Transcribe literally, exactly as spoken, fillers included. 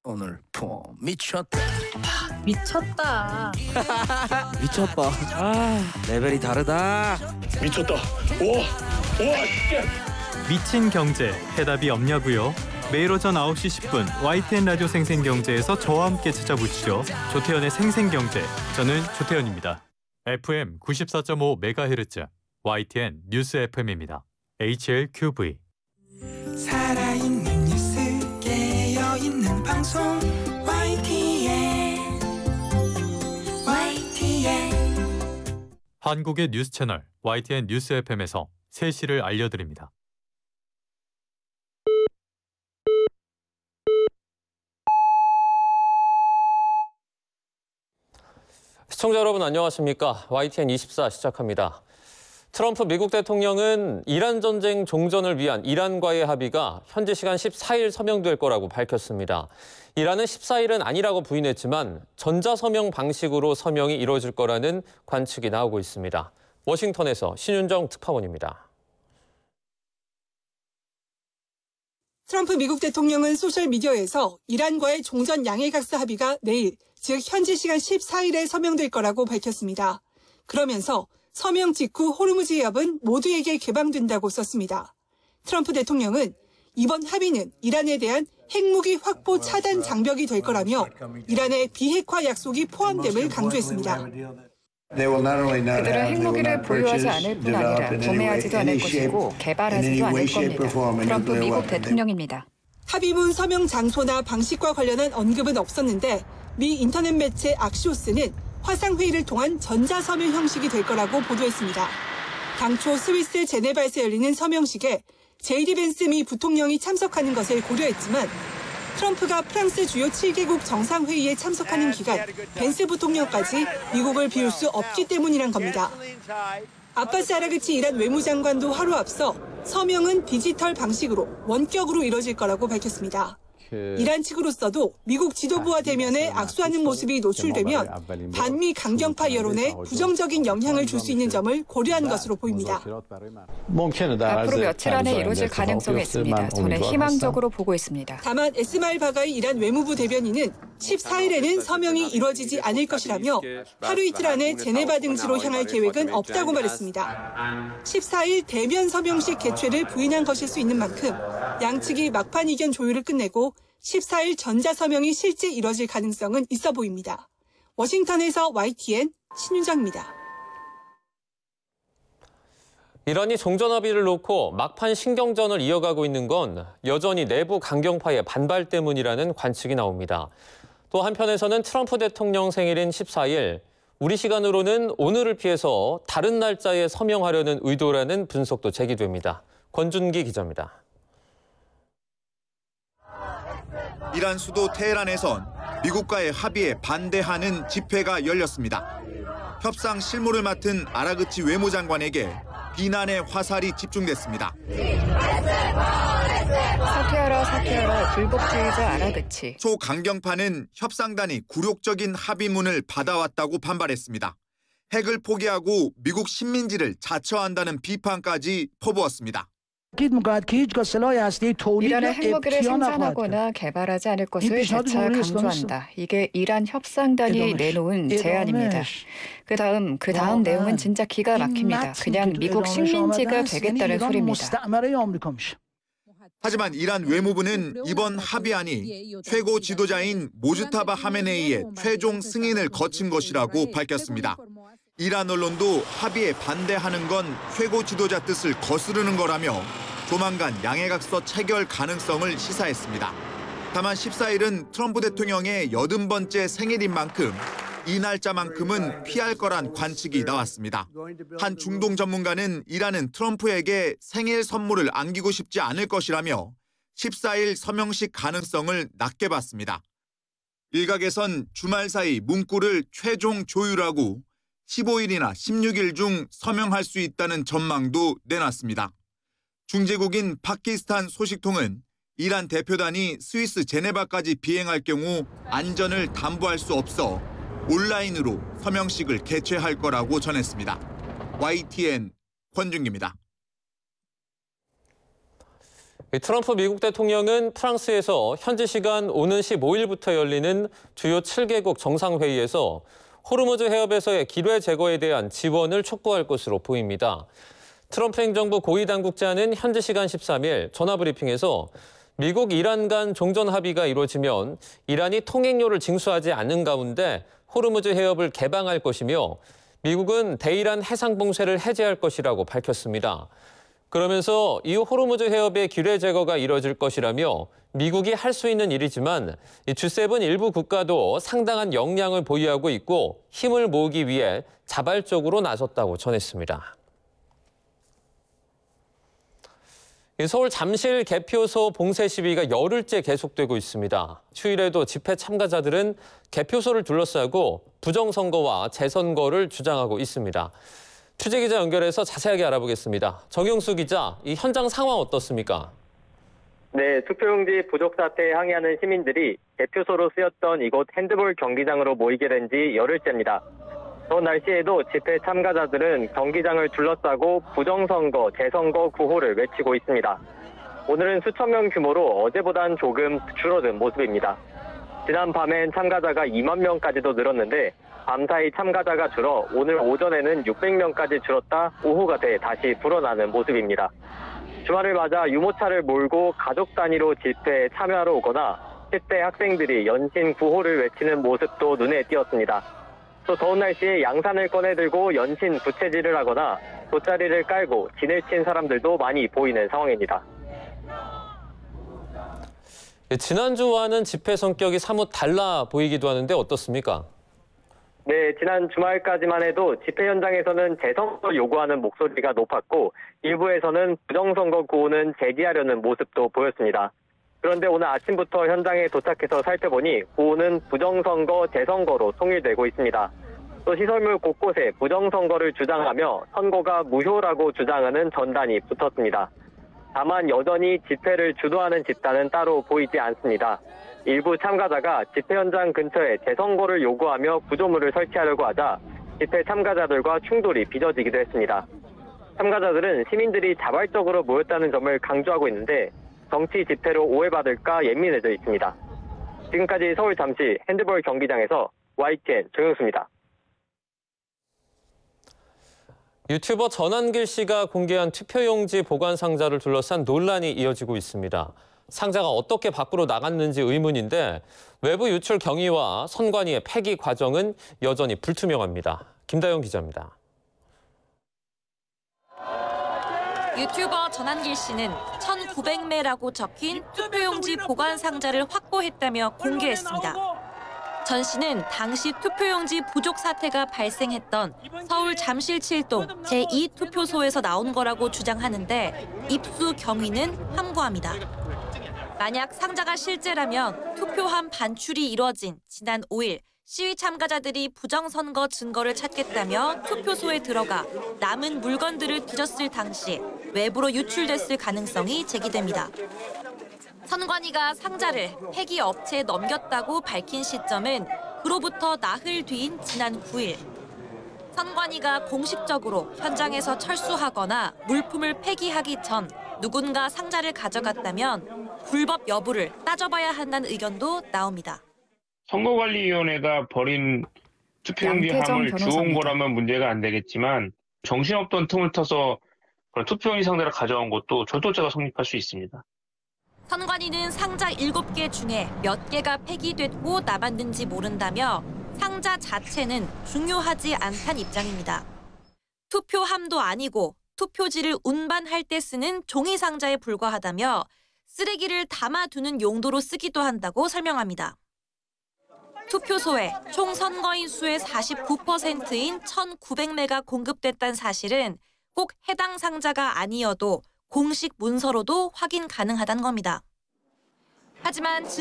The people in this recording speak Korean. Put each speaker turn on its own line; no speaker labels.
오늘 폼 미쳤다.
미쳤다.
미쳤다. 아, 레벨이 다르다.
미쳤다. 와, 와, 씨.
미친 경제 해답이 없냐고요? 매일 오전 아홉 시 십 분 와이티엔 라디오 생생경제에서 저와 함께 찾아보시죠. 조태현의 생생경제. 저는 조태현입니다. 에프엠 구십사 점 오 메가헤르츠 와이티엔 뉴스 에프엠입니다. 에이치엘큐브이.
살아있는 뉴스 깨어있는 방송 와이티엔 와이티엔
한국의 뉴스 채널 와이티엔 뉴스 에프엠에서 세 시를 알려드립니다.
시청자 여러분 안녕하십니까? 와이티엔 이십사 시작합니다. 트럼프 미국 대통령은 이란 전쟁 종전을 위한 이란과의 합의가 현지 시간 십사 일 서명될 거라고 밝혔습니다. 이란은 십사 일은 아니라고 부인했지만 전자서명 방식으로 서명이 이루어질 거라는 관측이 나오고 있습니다. 워싱턴에서 신윤정 특파원입니다.
트럼프 미국 대통령은 소셜미디어에서 이란과의 종전 양해각서 합의가 내일, 즉 현지 시간 십사 일에 서명될 거라고 밝혔습니다. 그러면서 서명 직후 호르무즈 해협은 모두에게 개방된다고 썼습니다. 트럼프 대통령은 이번 합의는 이란에 대한 핵무기 확보 차단 장벽이 될 거라며 이란의 비핵화 약속이 포함됨을 강조했습니다.
그들은 핵무기를 보유하지 않을 뿐 아니라 구매하지도 않을 것이고 개발하지도 않을 겁니다. 트럼프 미국 대통령입니다.
합의문 서명 장소나 방식과 관련한 언급은 없었는데 미 인터넷 매체 악시오스는 화상회의를 통한 전자서명 형식이 될 거라고 보도했습니다. 당초 스위스 제네바에서 열리는 서명식에 제이디 벤스 미 부통령이 참석하는 것을 고려했지만 트럼프가 프랑스 주요 칠 개국 정상회의에 참석하는 기간 벤스 부통령까지 미국을 비울 수 없기 때문이란 겁니다. 아바스 아라그치 이란 외무장관도 하루 앞서 서명은 디지털 방식으로 원격으로 이뤄질 거라고 밝혔습니다. 이란 측으로서도 미국 지도부와 대면에 악수하는 모습이 노출되면 반미 강경파 여론에 부정적인 영향을 줄 수 있는 점을 고려한 것으로 보입니다.
앞으로 며칠 안에 이루어질 가능성이 있습니다. 저는 희망적으로 보고 있습니다.
다만 에스마일 바가이 이란 외무부 대변인은 십사 일에는 서명이 이루어지지 않을 것이라며 하루 이틀 안에 제네바 등지로 향할 계획은 없다고 말했습니다. 십사 일 대면 서명식 개최를 부인한 것일 수 있는 만큼 양측이 막판 이견 조율을 끝내고 십사 일 전자서명이 실제 이뤄질 가능성은 있어 보입니다. 워싱턴에서 와이티엔 신윤정입니다.
이란이 종전 합의를 놓고 막판 신경전을 이어가고 있는 건 여전히 내부 강경파의 반발 때문이라는 관측이 나옵니다. 또 한편에서는 트럼프 대통령 생일인 십사 일, 우리 시간으로는 오늘을 피해서 다른 날짜에 서명하려는 의도라는 분석도 제기됩니다. 권준기 기자입니다.
이란 수도 테헤란에선 미국과의 합의에 반대하는 집회가 열렸습니다. 협상 실무를 맡은 아라그치 외무장관에게 비난의 화살이 집중됐습니다.
사퇴하라 사퇴하라 불법주의자 아라그치.
초강경파는 협상단이 굴욕적인 합의문을 받아왔다고 반발했습니다. 핵을 포기하고 미국 식민지를 자처한다는 비판까지 퍼부었습니다.
이란은 핵무기를 생산하거나 개발하지 않을 것을 재차 강조한다. 이게 이란 협상단이 내놓은 제안입니다. 그 다음, 그 다음 내용은 진짜 기가 막힙니다. 그냥 미국 식민지가 되겠다는 소리입니다.
하지만 이란 외무부는 이번 합의안이 최고 지도자인 모주타바 하메네이의 최종 승인을 거친 것이라고 밝혔습니다. 이란 언론도 합의에 반대하는 건 최고 지도자 뜻을 거스르는 거라며 조만간 양해각서 체결 가능성을 시사했습니다. 다만 십사 일은 트럼프 대통령의 여든 번째 생일인 만큼 이 날짜만큼은 피할 거란 관측이 나왔습니다. 한 중동 전문가는 이란은 트럼프에게 생일 선물을 안기고 싶지 않을 것이라며 십사 일 서명식 가능성을 낮게 봤습니다. 일각에선 주말 사이 문구를 최종 조율하고 십오 일이나 십육 일 중 서명할 수 있다는 전망도 내놨습니다. 중재국인 파키스탄 소식통은 이란 대표단이 스위스 제네바까지 비행할 경우 안전을 담보할 수 없어 온라인으로 서명식을 개최할 거라고 전했습니다. 와이티엔 권준기입니다.
트럼프 미국 대통령은 프랑스에서 현지 시간 오는 십오일부터 열리는 주요 칠 개국 정상회의에서 호르무즈 해협에서의 기뢰 제거에 대한 지원을 촉구할 것으로 보입니다. 트럼프 행정부 고위 당국자는 현지 시간 십삼일 전화브리핑에서 미국 이란 간 종전 합의가 이루어지면 이란이 통행료를 징수하지 않는 가운데 호르무즈 해협을 개방할 것이며 미국은 대이란 해상 봉쇄를 해제할 것이라고 밝혔습니다. 그러면서 이 호르무즈 해협의 기뢰 제거가 이뤄질 것이라며 미국이 할 수 있는 일이지만 지 세븐 일부 국가도 상당한 역량을 보유하고 있고 힘을 모으기 위해 자발적으로 나섰다고 전했습니다. 서울 잠실 개표소 봉쇄 시위가 열흘째 계속되고 있습니다. 휴일에도 집회 참가자들은 개표소를 둘러싸고 부정선거와 재선거를 주장하고 있습니다. 취재기자 연결해서 자세하게 알아보겠습니다. 정용수 기자, 이 현장 상황 어떻습니까?
네, 투표용지 부족 사태에 항의하는 시민들이 개표소로 쓰였던 이곳 핸드볼 경기장으로 모이게 된 지 열흘째입니다. 더운 날씨에도 집회 참가자들은 경기장을 둘러싸고 부정선거, 재선거 구호를 외치고 있습니다. 오늘은 수천 명 규모로 어제보단 조금 줄어든 모습입니다. 지난 밤엔 참가자가 이만 명까지도 늘었는데 밤사이 참가자가 줄어 오늘 오전에는 육백 명까지 줄었다 오후가 돼 다시 불어나는 모습입니다. 주말을 맞아 유모차를 몰고 가족 단위로 집회에 참여하러 오거나 십 대 학생들이 연신 구호를 외치는 모습도 눈에 띄었습니다. 또 더운 날씨에 양산을 꺼내들고 연신 부채질을 하거나 돗자리를 깔고 진을 친 사람들도 많이 보이는 상황입니다.
지난주와는 집회 성격이 사뭇 달라 보이기도 하는데 어떻습니까?
네, 지난 주말까지만 해도 집회 현장에서는 재선거를 요구하는 목소리가 높았고 일부에서는 부정선거 구호는 제기하려는 모습도 보였습니다. 그런데 오늘 아침부터 현장에 도착해서 살펴보니 구호는 부정선거, 재선거로 통일되고 있습니다. 또 시설물 곳곳에 부정선거를 주장하며 선거가 무효라고 주장하는 전단이 붙었습니다. 다만 여전히 집회를 주도하는 집단은 따로 보이지 않습니다. 일부 참가자가 집회 현장 근처에 재선거를 요구하며 구조물을 설치하려고 하자 집회 참가자들과 충돌이 빚어지기도 했습니다. 참가자들은 시민들이 자발적으로 모였다는 점을 강조하고 있는데 정치 집회로 오해받을까 예민해져 있습니다. 지금까지 서울 잠시 핸드볼 경기장에서 와이티엔 정영수입니다.
유튜버 전한길 씨가 공개한 투표용지 보관 상자를 둘러싼 논란이 이어지고 있습니다. 상자가 어떻게 밖으로 나갔는지 의문인데 외부 유출 경위와 선관위의 폐기 과정은 여전히 불투명합니다. 김다영 기자입니다.
유튜버 전한길 씨는 천구백 매라고 적힌 투표용지 보관 상자를 확보했다며 공개했습니다. 전 씨는 당시 투표용지 부족 사태가 발생했던 서울 잠실 칠동 제이 투표소에서 나온 거라고 주장하는데 입수 경위는 함구합니다. 만약 상자가 실제라면 투표함 반출이 이뤄진 지난 오일 시위 참가자들이 부정선거 증거를 찾겠다며 투표소에 들어가 남은 물건들을 뒤졌을 당시 외부로 유출됐을 가능성이 제기됩니다. 선관위가 상자를 폐기 업체에 넘겼다고 밝힌 시점은 그로부터 나흘 뒤인 지난 구일. 선관위가 공식적으로 현장에서 철수하거나 물품을 폐기하기 전 누군가 상자를 가져갔다면 불법 여부를 따져봐야 한다는 의견도 나옵니다.
선거관리위원회가 버린 투표용지 함을 주운 거라면 문제가 안 되겠지만 정신없던 틈을 타서 그런 투표용지 상자를 가져온 것도 절도죄가 성립할 수 있습니다.
선관위는 상자 일곱 개 중에 몇 개가 폐기됐고 남았는지 모른다며 상자 자체는 중요하지 않다는 입장입니다. 투표함도 아니고 투표지를 운반할 때 쓰는 종이 상자에 불과하다며 쓰레기를 담아두는 용도로 쓰기도 한다고 설명합니다. 투표소에 총 선거인 수의 사십구 퍼센트인 천구백 매가 공급됐다는 사실은 꼭 해당 상자가 아니어도 공식 문서로도 확인 가능하다는 겁니다. 하지만